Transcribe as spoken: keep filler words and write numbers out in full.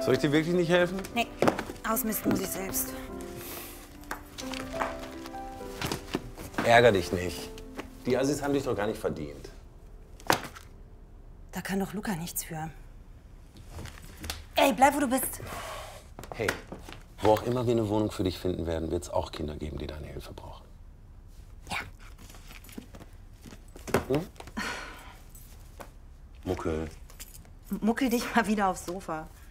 Soll ich dir wirklich nicht helfen? Nee, ausmisten muss ich selbst. Ärger dich nicht. Die Assis haben dich doch gar nicht verdient. Da kann doch Luca nichts für. Ey, bleib, wo du bist. Hey, wo auch immer wir eine Wohnung für dich finden werden, wird es auch Kinder geben, die deine Hilfe brauchen. Ja. Hm? Muckel. Muckel dich mal wieder aufs Sofa.